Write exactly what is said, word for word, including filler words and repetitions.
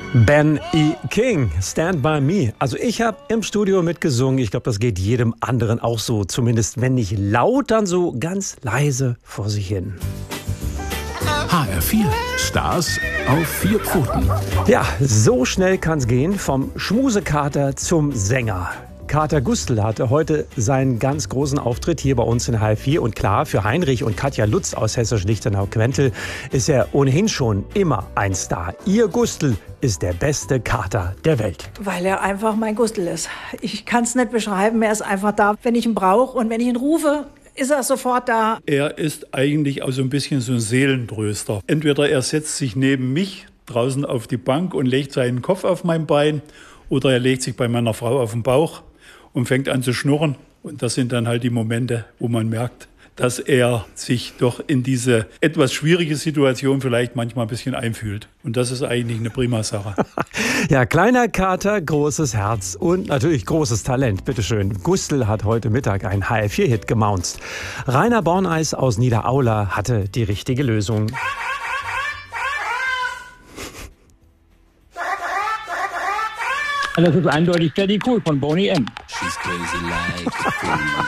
Ben E. King, Stand By Me. Also ich habe im Studio mitgesungen. Ich glaube, das geht jedem anderen auch so. Zumindest wenn nicht laut, dann so ganz leise vor sich hin. H R vier. Stars auf vier Pfoten. Ja, so schnell kann's gehen. Vom Schmusekater zum Sänger. Kater Gustl hatte heute seinen ganz großen Auftritt hier bei uns in H R vier. Und klar, für Heinrich und Katja Lutz aus Hessisch-Lichtenau-Quentel ist er ohnehin schon immer ein Star. Ihr Gustl ist der beste Kater der Welt. Weil er einfach mein Gustl ist. Ich kann es nicht beschreiben, er ist einfach da, wenn ich ihn brauche. Und wenn ich ihn rufe, ist er sofort da. Er ist eigentlich auch so ein bisschen so ein Seelentröster. Entweder er setzt sich neben mich draußen auf die Bank und legt seinen Kopf auf mein Bein, oder er legt sich bei meiner Frau auf den Bauch und fängt an zu schnurren. Und das sind dann halt die Momente, wo man merkt, dass er sich doch in diese etwas schwierige Situation vielleicht manchmal ein bisschen einfühlt. Und das ist eigentlich eine prima Sache. Ja, kleiner Kater, großes Herz und natürlich großes Talent. Bitteschön. Gustl hat heute Mittag einen H R vier Hit gemaunzt. Rainer Borneis aus Niederaula hatte die richtige Lösung. Das ist eindeutig Daddy Cool von Boney M. She's crazy like a fool.